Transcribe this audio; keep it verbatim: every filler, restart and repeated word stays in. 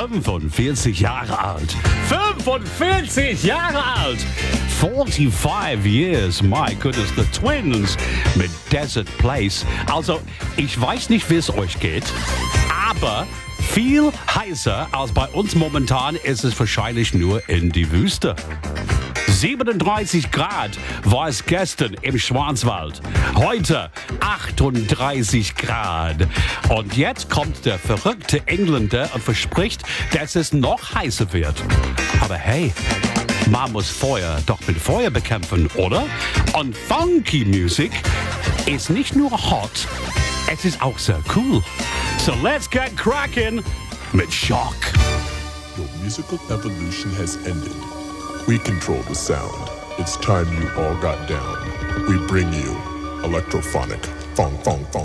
fünfundvierzig Jahre alt. fünfundvierzig Jahre alt! forty-five years, my goodness, the Twins mit Desert Place. Also, ich weiß nicht, wie es euch geht, aber viel heißer als bei uns momentan ist es wahrscheinlich nur in die Wüste. siebenunddreißig Grad war es gestern im Schwarzwald. Heute achtunddreißig Grad. Und jetzt kommt der verrückte Engländer und verspricht, dass es noch heißer wird. Aber hey, man muss Feuer doch mit Feuer bekämpfen, oder? Und Funky Music ist nicht nur hot, es ist auch sehr cool. So let's get cracking mit Shock. Your musical evolution has ended. We control the sound. It's time you all got down. We bring you electrophonic funk, funk, funk.